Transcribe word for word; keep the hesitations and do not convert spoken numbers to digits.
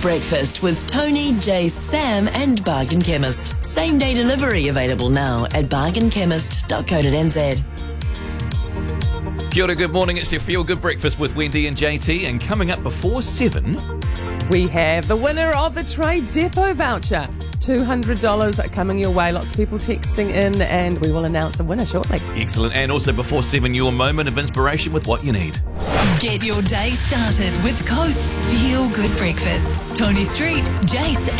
Breakfast with Tony, Jace, Sam and Bargain Chemist. Same day delivery available now at bargain chemist dot co dot n z. Kia ora, good morning. It's your Feel Good Breakfast with Wendy and J T, and coming up before seven, we have the winner of the Trade Depot voucher. two hundred dollars coming your way. Lots of people texting in, and we will announce a winner shortly. excellent. And also before seven, your moment of inspiration with what you need. Get your day started with Coast's Feel Good Breakfast. Tony Street, Jace